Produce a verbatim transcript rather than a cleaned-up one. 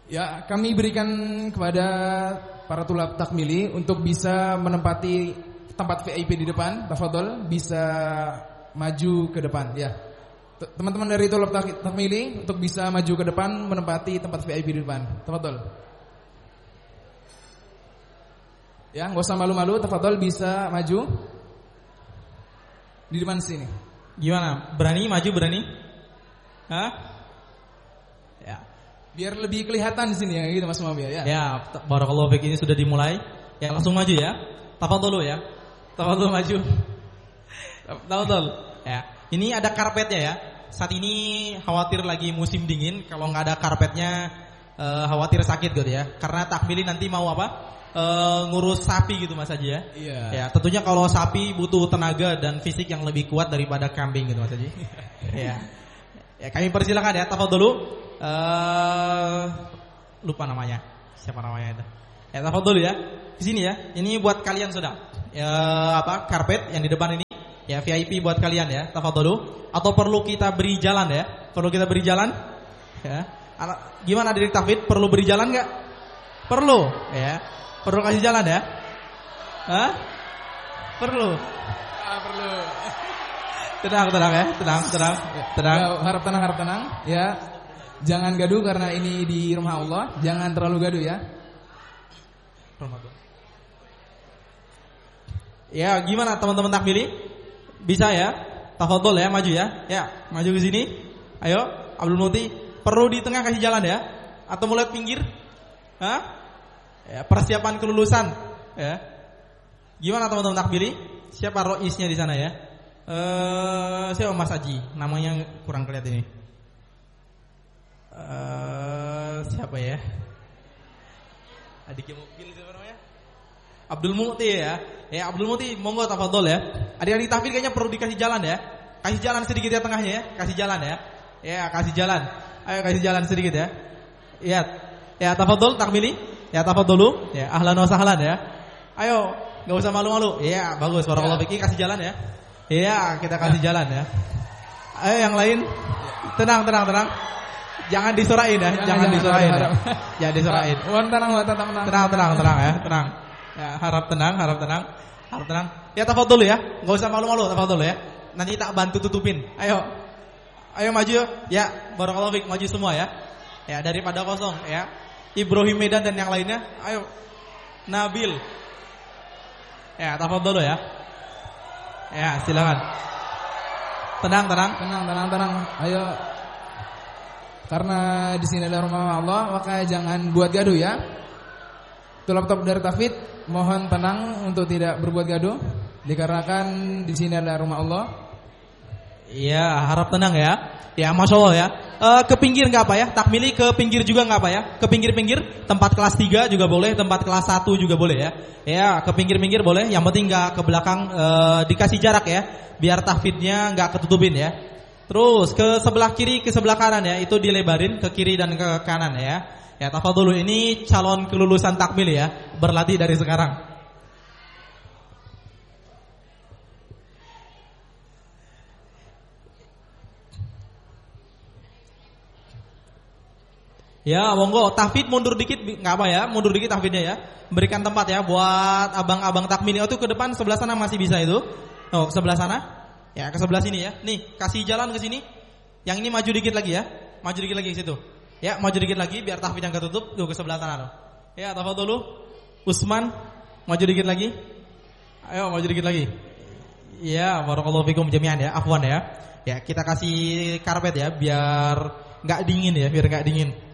Ya, kami berikan kepada para tulab takmili untuk bisa menempati tempat V I P di depan. Tafadhol, bisa maju ke depan ya. Teman-teman dari tulab takmili untuk bisa maju ke depan menempati tempat V I P di depan. Tafadhol. Ya, enggak usah malu-malu, tafadhol bisa maju di depan sini. Gimana? Berani maju berani? Hah? Ya. Biar lebih kelihatan di sini ya gitu Mas Mabia ya. Ya, barakallahu fiik, ini sudah dimulai. Ya, langsung maju ya. Tafadhol ya. Tafadhol maju. Tafadhol. Ya. Ini ada karpetnya ya. Saat ini khawatir lagi musim dingin, kalau nggak ada karpetnya eh, khawatir sakit gitu ya. Karena takmili nanti mau apa? Eh, ngurus sapi gitu Mas Haji ya. Iya. Ya, tentunya kalau sapi butuh tenaga dan fisik yang lebih kuat daripada kambing gitu Mas Haji. Ya. Ya, kami persilakan ya, tafadhol. Uh, lupa namanya. Siapa namanya itu? Ya, tafadhol ya. Di sini ya. Ini buat kalian sudah. Ya, apa? Karpet yang di depan ini. Ya, V I P buat kalian ya. Tafadhol. Atau perlu kita beri jalan ya? Perlu kita beri jalan? Ya. Gimana Direktur Tahfidz? Perlu beri jalan enggak? Perlu, ya. Perlu kasih jalan ya? Hah? Perlu. Ah, perlu. Tenang, tenang ya, tenang, tenang, tenang. Ya, harap tenang, harap tenang. Ya, jangan gaduh karena ini di rumah Allah. Jangan terlalu gaduh ya. Ya, gimana teman-teman takmili? Bisa ya? Tafadhol ya, maju ya. Ya, maju ke sini. Ayo, Abdul Muti. Perlu di tengah kasih jalan ya? Atau mulai pinggir? Hah? Ya, persiapan kelulusan. Ya. Gimana teman-teman takmili? Siapa roisnya di sana ya? Uh, siapa Mas Haji? Namanya kurang kelihatan ini. Uh, siapa ya? Adik mobil siapa namanya? Abdul Muti ya. Ya Abdul Muti, monggo tafadhol ya. Adik-adik tahfidz kayaknya perlu dikasih jalan ya. Kasih jalan sedikit ya tengahnya ya. Kasih jalan ya. Ya, kasih jalan. Ayo kasih jalan sedikit ya. Ya. Ya tafadhol takmili. Ya tafadholu. Ya ahlan wa sahlan ya. Ayo, enggak usah malu-malu. Ya, bagus. Barakallahu fiik, kasih jalan ya. Iya, kita kasih jalan ya. Ayo yang lain. Tenang, tenang, tenang. Jangan disurain ya, jangan, jangan disurain. Ya. Jangan disurain. Wan tenang, wan tenang, tenang, tenang, tenang ya, tenang. Ya, harap tenang, harap tenang. Harap tenang. Ya tafadhol ya. Enggak usah malu-malu, tafadhol ya. Nanti tak bantu tutupin. Ayo. Ayo maju. Ya, barakallahu fiik, maju semua ya. Ya, daripada kosong ya. Ibrahim Medan dan yang lainnya. Ayo. Nabil. Ya, tafadhol ya. Ya, silakan. Tenang, tenang, tenang, tenang, tenang. Ayo. Karena di sini adalah rumah Allah, maka jangan buat gaduh ya. Tulab-tulab dari tahfidz, mohon tenang untuk tidak berbuat gaduh, dikarenakan di sini adalah rumah Allah. Iya, harap tenang ya. Ya, masya Allah ya. E, ke pinggir nggak apa ya? Takmili ke pinggir juga nggak apa ya? Ke pinggir-pinggir, tempat kelas tiga juga boleh, tempat kelas satu juga boleh ya. Ya, ke pinggir-pinggir boleh. Yang penting nggak ke belakang, e, dikasih jarak ya, biar tahfidnya nggak ketutupin ya. Terus ke sebelah kiri, ke sebelah kanan ya, itu dilebarin ke kiri dan ke kanan ya. Ya, tafadhol, ini calon kelulusan takmil ya, berlatih dari sekarang. Ya, monggo, tahfidz mundur dikit enggak apa ya, mundur dikit tahfidnya ya. Berikan tempat ya buat abang-abang takmil itu ke depan sebelah sana masih bisa itu. Oh, ke sebelah sana. Ya, ke sebelah sini ya. Nih, kasih jalan ke sini. Yang ini maju dikit lagi ya. Maju dikit lagi ke situ. Ya, maju dikit lagi biar tahfidz yang ketutup. Tuh ke sebelah sana tuh. Ya, tafadhol. Usman, maju dikit lagi. Ayo, maju dikit lagi. Ya, barakallahu fikum jami'an ya. Afwan ya. Ya, kita kasih karpet ya biar enggak dingin ya, biar enggak dingin.